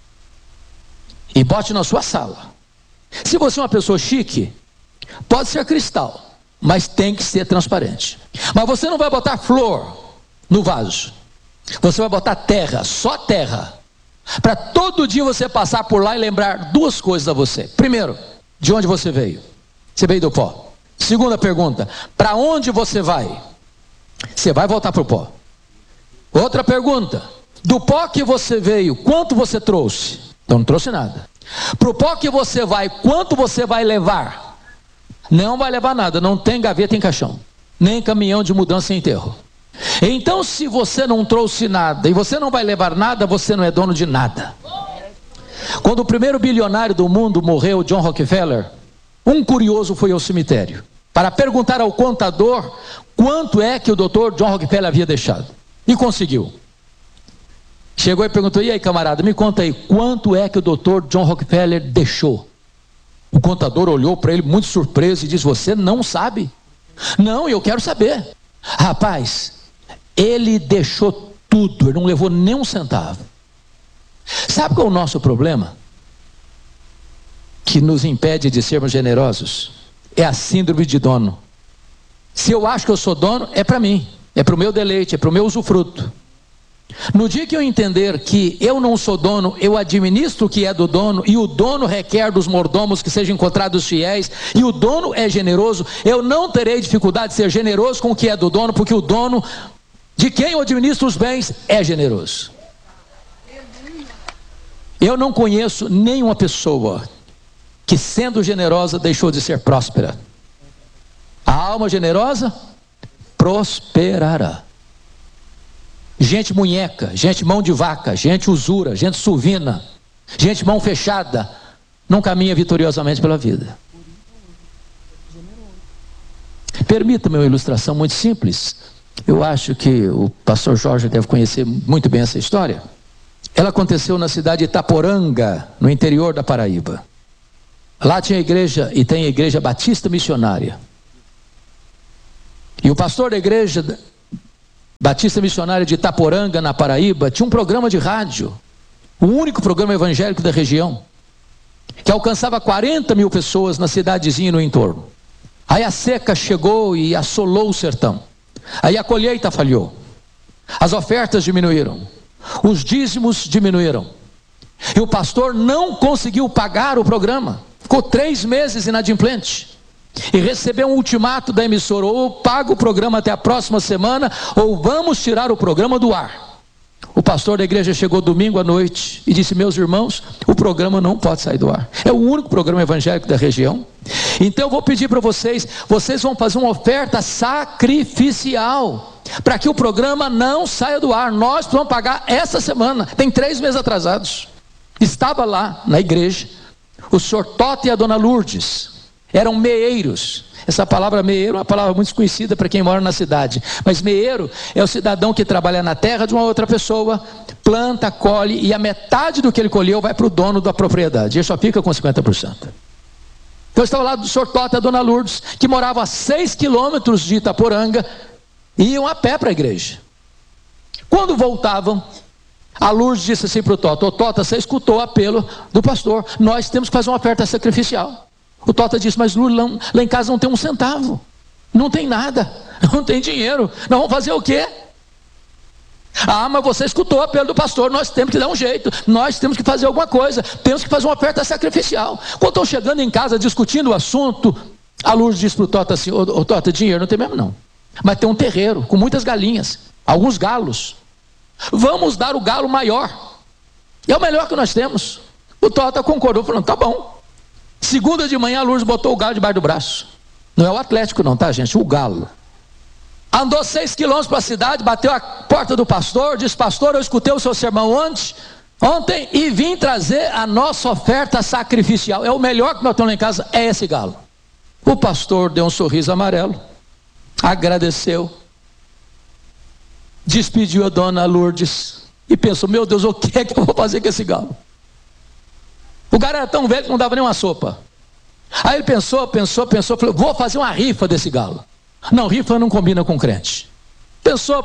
e bote na sua sala. Se você é uma pessoa chique, pode ser cristal, mas tem que ser transparente. Mas você não vai botar flor no vaso, você vai botar terra, só terra, para todo dia você passar por lá e lembrar duas coisas a você. Primeiro, de onde você veio? Você veio do pó. Segunda pergunta: para onde você vai? Você vai voltar para o pó. Outra pergunta: do pó que você veio, quanto você trouxe? Então não trouxe nada. Para o pó que você vai, quanto você vai levar? Não vai levar nada, não tem gaveta em caixão, nem caminhão de mudança em enterro. Então, se você não trouxe nada e você não vai levar nada, você não é dono de nada. Quando o primeiro bilionário do mundo morreu, John Rockefeller, um curioso foi ao cemitério para perguntar ao contador quanto é que o doutor John Rockefeller havia deixado, e conseguiu. Chegou e perguntou: e aí, camarada, me conta aí, quanto é que o doutor John Rockefeller deixou? O contador olhou para ele muito surpreso e disse: você não sabe? Não, eu quero saber. Rapaz, ele deixou tudo, ele não levou nem um centavo. Sabe qual é o nosso problema? Que nos impede de sermos generosos? É a síndrome de dono. Se eu acho que eu sou dono, é para mim, é para o meu deleite, é para o meu usufruto. No dia que eu entender que eu não sou dono, eu administro o que é do dono, e o dono requer dos mordomos que sejam encontrados fiéis, e o dono é generoso, eu não terei dificuldade de ser generoso com o que é do dono, porque o dono de quem eu administro os bens é generoso. Eu não conheço nenhuma pessoa que, sendo generosa, deixou de ser próspera. A alma generosa prosperará. Gente munheca, gente mão de vaca, gente usura, gente suvina, gente mão fechada, não caminha vitoriosamente pela vida. Permita-me uma ilustração muito simples. Eu acho que o pastor Jorge deve conhecer muito bem essa história. Ela aconteceu na cidade de Itaporanga, no interior da Paraíba. Lá tinha igreja, e tem a igreja batista missionária. E o pastor da igreja batista missionária de Itaporanga, na Paraíba, tinha um programa de rádio, o único programa evangélico da região, que alcançava 40 mil pessoas na cidadezinha e no entorno. Aí a seca chegou e assolou o sertão. Aí a colheita falhou. As ofertas diminuíram. Os dízimos diminuíram. E o pastor não conseguiu pagar o programa. Ficou 3 meses inadimplente. E recebeu um ultimato da emissora: ou paga o programa até a próxima semana, ou vamos tirar o programa do ar. O pastor da igreja chegou domingo à noite e disse: meus irmãos, o programa não pode sair do ar. É o único programa evangélico da região. Então eu vou pedir para vocês vão fazer uma oferta sacrificial, para que o programa não saia do ar. Nós vamos pagar essa semana. Tem 3 meses atrasados. Estava lá na igreja o senhor Tota e a dona Lourdes. Eram meeiros. Essa palavra meeiro é uma palavra muito desconhecida para quem mora na cidade. Mas meeiro é o cidadão que trabalha na terra de uma outra pessoa, planta, colhe, e a metade do que ele colheu vai para o dono da propriedade. Ele só fica com 50%. Então estava lá do senhor Tota e a dona Lourdes, que moravam a 6 quilômetros de Itaporanga, e iam a pé para a igreja. Quando voltavam, a Lourdes disse assim para o Tota: ô Tota, você escutou o apelo do pastor, nós temos que fazer uma oferta sacrificial. O Tota disse: mas Lourdes, lá em casa não tem um centavo, não tem nada, não tem dinheiro, nós vamos fazer o quê? Ah, mas você escutou o apelo do pastor, nós temos que dar um jeito, nós temos que fazer alguma coisa, temos que fazer uma oferta sacrificial. Quando estão chegando em casa discutindo o assunto, a Lourdes disse para o Tota assim: ô Tota, dinheiro não tem mesmo não, mas tem um terreiro com muitas galinhas, alguns galos, vamos dar o galo maior, é o melhor que nós temos. O Tota concordou, falando: tá bom. Segunda de manhã a Lourdes botou o galo debaixo do braço. Não é o Atlético não, tá gente? O galo. Andou 6 quilômetros para a cidade, bateu a porta do pastor, disse: pastor, eu escutei o seu sermão ontem e vim trazer a nossa oferta sacrificial. É o melhor que nós temos lá em casa, é esse galo. O pastor deu um sorriso amarelo, agradeceu, despediu a dona Lourdes e pensou: meu Deus, o que é que eu vou fazer com esse galo? O cara era tão velho que não dava nem uma sopa. Aí ele pensou, falou: vou fazer uma rifa desse galo. Não, rifa não combina com crente. Pensou,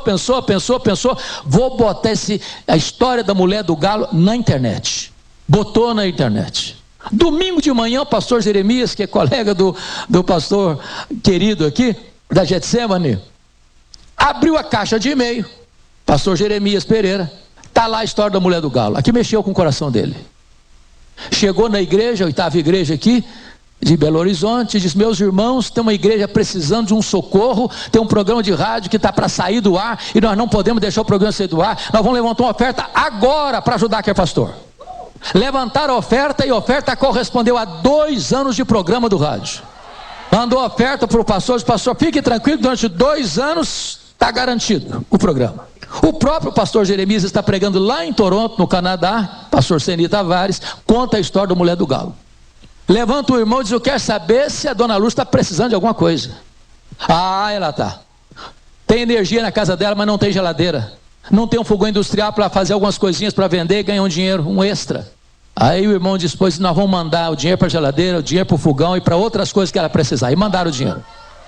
vou botar a história da mulher do galo na internet. Botou na internet. Domingo de manhã o pastor Jeremias, que é colega do pastor querido aqui, da Getsemane, abriu a caixa de e-mail. Pastor Jeremias Pereira, está lá a história da mulher do galo. Aqui mexeu com o coração dele. Chegou na igreja, a 8ª igreja aqui de Belo Horizonte, diz: meus irmãos, tem uma igreja precisando de um socorro, tem um programa de rádio que está para sair do ar, e nós não podemos deixar o programa sair do ar, nós vamos levantar uma oferta agora para ajudar aquele pastor. Levantaram a oferta, e a oferta correspondeu a 2 anos de programa do rádio. Mandou a oferta para o pastor, disse: pastor, fique tranquilo, durante 2 anos está garantido o programa. O próprio pastor Jeremias está pregando lá em Toronto, no Canadá. Pastor Seni Tavares conta a história da mulher do galo. Levanta o irmão e diz: eu quero saber se a dona Luz está precisando de alguma coisa. Ah, ela está. Tem energia na casa dela, mas não tem geladeira. Não tem um fogão industrial para fazer algumas coisinhas para vender e ganhar um dinheiro, um extra. Aí o irmão disse: pois nós vamos mandar o dinheiro para a geladeira, o dinheiro para o fogão e para outras coisas que ela precisar. E mandaram o dinheiro.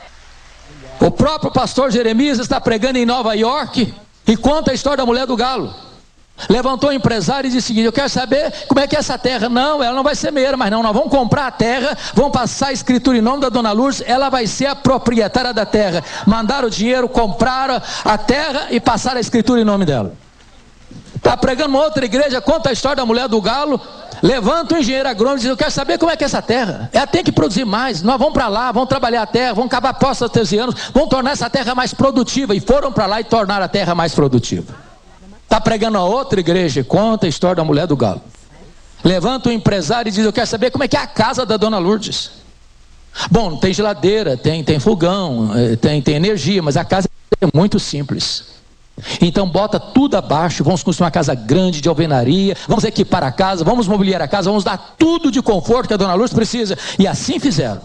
O próprio pastor Jeremias está pregando em Nova York e conta a história da mulher do galo. Levantou o empresário e disse o seguinte: eu quero saber como é que é essa terra. Não, ela não vai ser meia, mas não, nós vamos comprar a terra, vamos passar a escritura em nome da dona Lourdes, ela vai ser a proprietária da terra. Mandaram o dinheiro, compraram a terra e passaram a escritura em nome dela. Está pregando uma outra igreja, conta a história da mulher do galo. Levanta o engenheiro agrônomo e diz: eu quero saber como é que é essa terra. Ela tem que produzir mais, nós vamos para lá, vamos trabalhar a terra, vamos cavar poços artesianos, vamos tornar essa terra mais produtiva. E foram para lá e tornaram a terra mais produtiva. Está pregando a outra igreja, conta a história da mulher do galo. Levanta o empresário e diz: eu quero saber como é que é a casa da dona Lourdes. Bom, não tem geladeira, tem fogão, tem energia, mas a casa é muito simples. Então bota tudo abaixo, vamos construir uma casa grande de alvenaria, vamos equipar a casa, vamos mobiliar a casa, vamos dar tudo de conforto que a dona Lourdes precisa. E assim fizeram.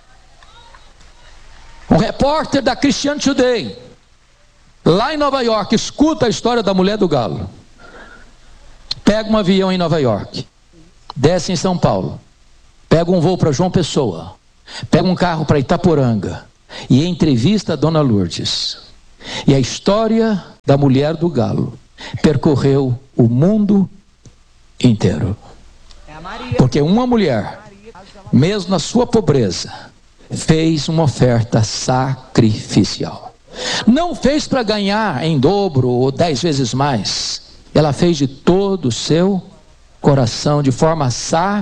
Um repórter da Christian Today, lá em Nova York, escuta a história da mulher do galo. Pega um avião em Nova York, desce em São Paulo, pega um voo para João Pessoa, pega um carro para Itaporanga e entrevista a dona Lourdes. E a história da mulher do galo percorreu o mundo inteiro. Porque uma mulher, mesmo na sua pobreza, fez uma oferta sacrificial. Não fez para ganhar em dobro ou 10 vezes mais. Ela fez de todo o seu coração, de forma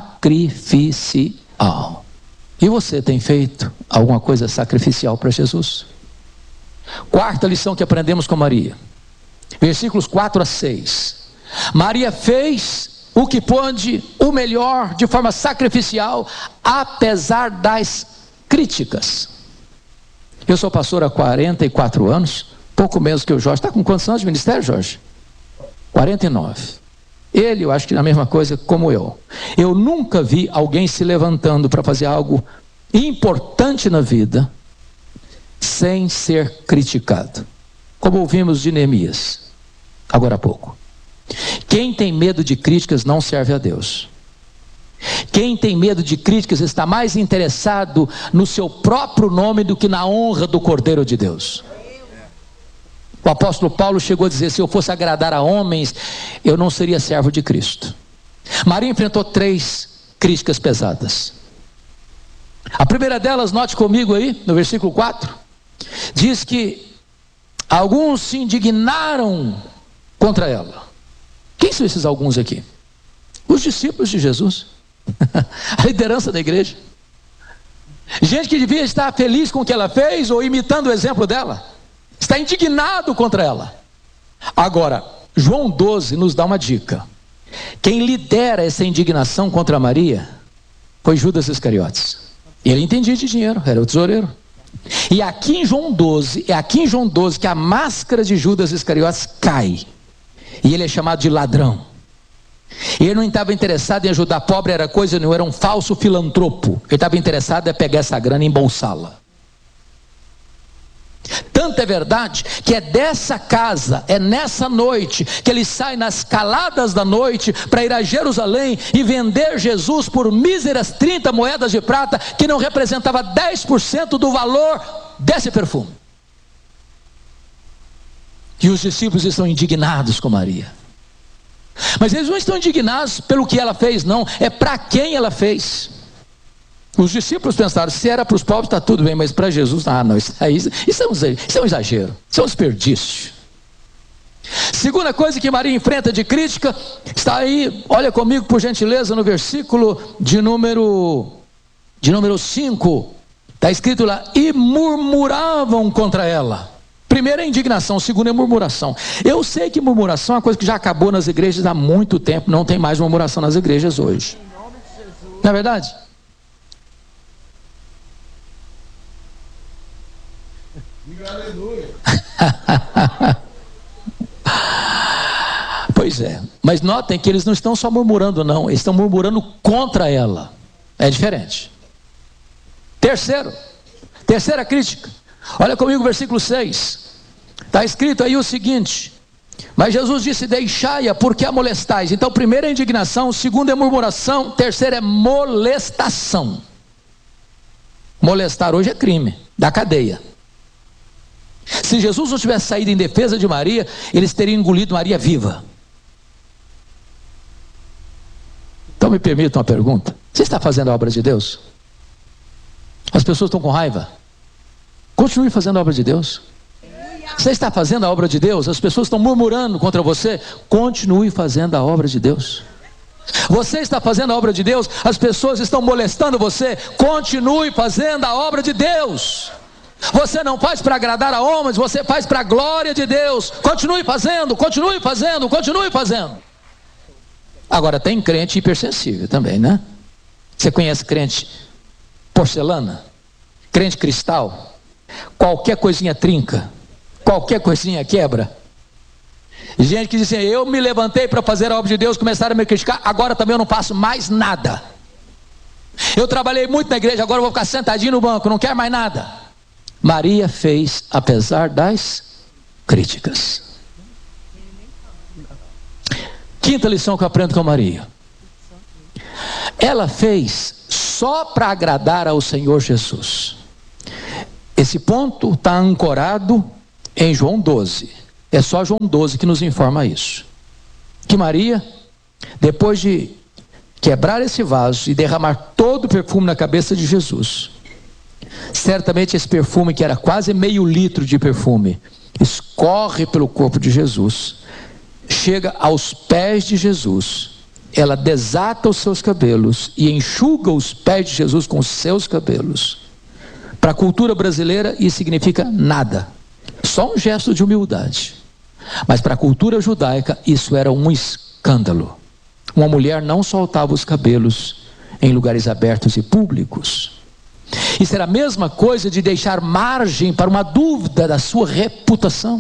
sacrificial. E você tem feito alguma coisa sacrificial para Jesus? Quarta lição que aprendemos com Maria, versículos 4 a 6. Maria fez o que pôde, o melhor, de forma sacrificial, apesar das críticas. Eu sou pastor há 44 anos, pouco menos que o Jorge. Está com quantos anos de ministério, Jorge? 49. Ele, eu acho que é a mesma coisa como eu. Eu nunca vi alguém se levantando para fazer algo importante na vida sem ser criticado, como ouvimos de Neemias agora há pouco. Quem tem medo de críticas não serve a Deus. Quem tem medo de críticas está mais interessado no seu próprio nome do que na honra do Cordeiro de Deus. O apóstolo Paulo chegou a dizer: se eu fosse agradar a homens, eu não seria servo de Cristo. Maria enfrentou 3 críticas pesadas. A primeira delas, note comigo aí, no versículo 4, diz que alguns se indignaram contra ela. Quem são esses alguns aqui? Os discípulos de Jesus. A liderança da igreja. Gente que devia estar feliz com o que ela fez ou imitando o exemplo dela, está indignado contra ela. Agora, João 12 nos dá uma dica. Quem lidera essa indignação contra Maria foi Judas Iscariotes. Ele entendia de dinheiro, era o tesoureiro. E aqui em João 12, é aqui em João 12 que a máscara de Judas Iscariotes cai. E ele é chamado de ladrão. E ele não estava interessado em ajudar pobre, era coisa não, era um falso filantropo. Ele estava interessado em pegar essa grana e embolsá-la. Tanto é verdade que é dessa casa, é nessa noite que ele sai nas caladas da noite para ir a Jerusalém e vender Jesus por míseras 30 moedas de prata, que não representava 10% do valor desse perfume. E os discípulos estão indignados com Maria. Mas eles não estão indignados pelo que ela fez, não, é para quem ela fez. Os discípulos pensaram: se era para os pobres está tudo bem, mas para Jesus, não, isso é um exagero, isso é um desperdício. Segunda coisa que Maria enfrenta de crítica, está aí, olha comigo por gentileza, no versículo de número 5, está escrito lá: e murmuravam contra ela. Primeiro é indignação, segundo é murmuração. Eu sei que murmuração é uma coisa que já acabou nas igrejas há muito tempo, não tem mais murmuração nas igrejas hoje. Não é verdade? Pois é, mas notem que eles não estão só murmurando, não, eles estão murmurando contra ela. É diferente. Terceira crítica, olha comigo o versículo 6, está escrito aí o seguinte: mas Jesus disse: deixai-a, porque a molestais. Então, primeiro é indignação, segundo é murmuração, terceiro é molestação. Molestar hoje é crime, da cadeia. Se Jesus não tivesse saído em defesa de Maria, eles teriam engolido Maria viva. Então me permita uma pergunta: você está fazendo a obra de Deus? As pessoas estão com raiva? Continue fazendo a obra de Deus. Você está fazendo a obra de Deus? As pessoas estão murmurando contra você? Continue fazendo a obra de Deus. Você está fazendo a obra de Deus? As pessoas estão molestando você? Continue fazendo a obra de Deus. Você não faz para agradar a homens, você faz para a glória de Deus. Continue fazendo, continue fazendo, continue fazendo. Agora tem crente hipersensível também, né? Você conhece crente porcelana? crente cristal, qualquer coisinha trinca, qualquer coisinha quebra. Gente que diz assim: eu me levantei para fazer a obra de Deus, começaram a me criticar, agora também eu não faço mais nada. Eu trabalhei muito na igreja, agora eu vou ficar sentadinho no banco, não quero mais nada. Maria fez apesar das críticas. Quinta lição que eu aprendo com Maria: ela fez só para agradar ao Senhor Jesus. Esse ponto está ancorado em João 12. É só João 12 que nos informa isso. Que Maria, depois de quebrar esse vaso e derramar todo o perfume na cabeça de Jesus, certamente esse perfume, que era quase meio litro de perfume, escorre pelo corpo de Jesus, chega aos pés de Jesus, ela desata os seus cabelos e enxuga os pés de Jesus com os seus cabelos. Para a cultura brasileira isso significa nada, só um gesto de humildade. Mas para a cultura judaica isso era um escândalo. Uma mulher não soltava os cabelos em lugares abertos e públicos. Isso era a mesma coisa de deixar margem para uma dúvida da sua reputação.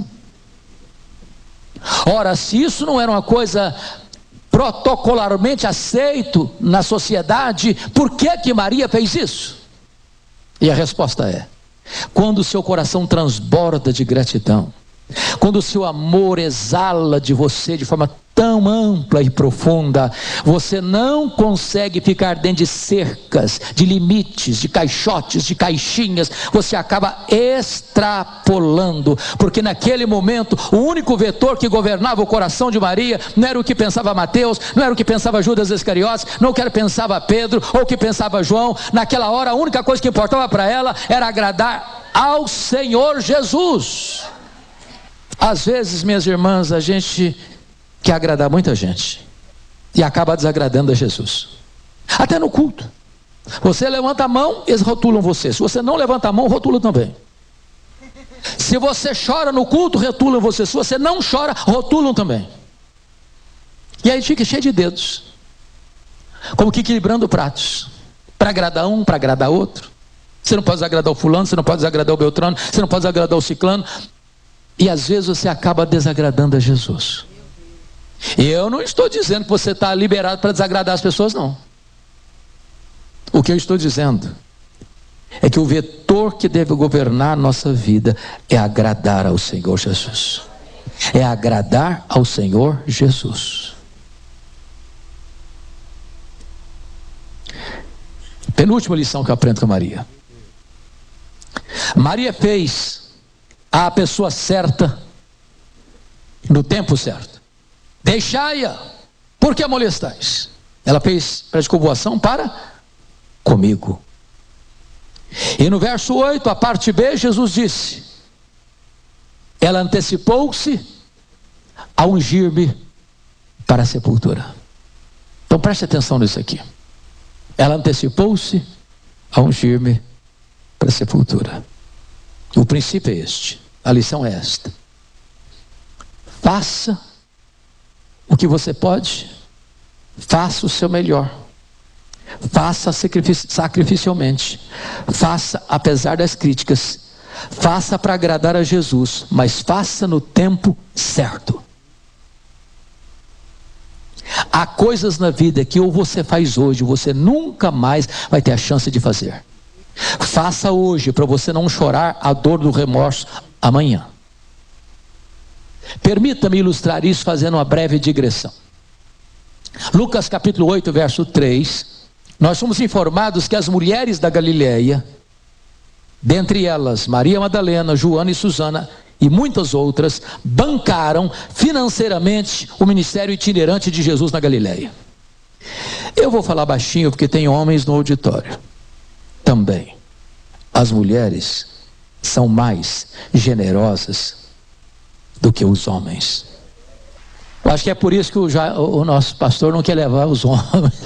Ora, se isso não era uma coisa protocolarmente aceito na sociedade, por que Maria fez isso? E a resposta é: quando o seu coração transborda de gratidão, quando o seu amor exala de você de forma tão ampla e profunda, você não consegue ficar dentro de cercas, de limites, de caixotes, de caixinhas. Você acaba extrapolando, porque naquele momento o único vetor que governava o coração de Maria não era o que pensava Mateus, não era o que pensava Judas Iscariotes, não era o que pensava Pedro ou o que pensava João. Naquela hora a única coisa que importava para ela era agradar ao Senhor Jesus. Às vezes, minhas irmãs, a gente quer agradar muita gente e acaba desagradando a Jesus. Até no culto, você levanta a mão, eles rotulam você. Se você não levanta a mão, rotulam também. Se você chora no culto, rotulam você. Se você não chora, rotulam também. E aí fica cheio de dedos, como que equilibrando pratos, para agradar um, para agradar outro. Você não pode desagradar o fulano, você não pode desagradar o beltrano, você não pode desagradar o ciclano. E às vezes você acaba desagradando a Jesus. E eu não estou dizendo que você está liberado para desagradar as pessoas, não. O que eu estou dizendo é que o vetor que deve governar a nossa vida é agradar ao Senhor Jesus. É agradar ao Senhor Jesus. Penúltima lição que eu aprendo com Maria. Maria fez a pessoa certa no tempo certo. Deixai-a, por que a molestais? Ela fez predispovoação para comigo. E no verso 8, a parte B, Jesus disse: ela antecipou-se a ungir-me para a sepultura. Então preste atenção nisso aqui. Ela antecipou-se a ungir-me para a sepultura. O princípio é este, a lição é esta: faça o que você pode, faça o seu melhor, faça sacrificialmente, faça apesar das críticas, faça para agradar a Jesus, mas faça no tempo certo. Há coisas na vida que ou você faz hoje, você nunca mais vai ter a chance de fazer. Faça hoje para você não chorar a dor do remorso amanhã. Permita-me ilustrar isso fazendo uma breve digressão. Lucas capítulo 8, verso 3, nós somos informados que as mulheres da Galileia, dentre elas Maria Madalena, Joana e Susana e muitas outras, bancaram financeiramente o ministério itinerante de Jesus na Galileia. Eu vou falar baixinho porque tem homens no auditório. Também as mulheres são mais generosas do que os homens. Eu acho que é por isso que o nosso pastor não quer levar os homens.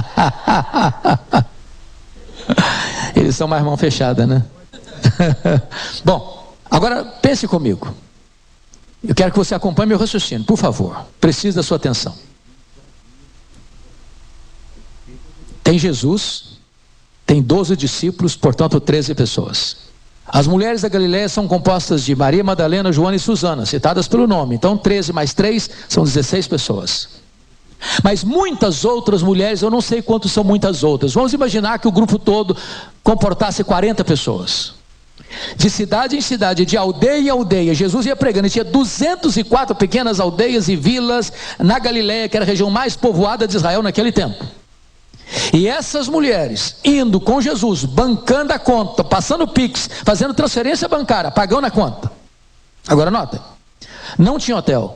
Eles são mais mão fechada, né? Bom, agora pense comigo. Eu quero que você acompanhe meu raciocínio, por favor. Preciso da sua atenção. Tem Jesus tem 12 discípulos, portanto 13 pessoas. As mulheres da Galileia são compostas de Maria Madalena, Joana e Susana, citadas pelo nome. Então 13 mais 3 são 16 pessoas. Mas muitas outras mulheres, eu não sei quantos são muitas outras. Vamos imaginar que o grupo todo comportasse 40 pessoas. De cidade em cidade, de aldeia em aldeia, Jesus ia pregando. E tinha 204 pequenas aldeias e vilas na Galileia, que era a região mais povoada de Israel naquele tempo. E essas mulheres indo com Jesus, bancando a conta, passando Pix, fazendo transferência bancária, pagando a conta. Agora notem, não tinha hotel.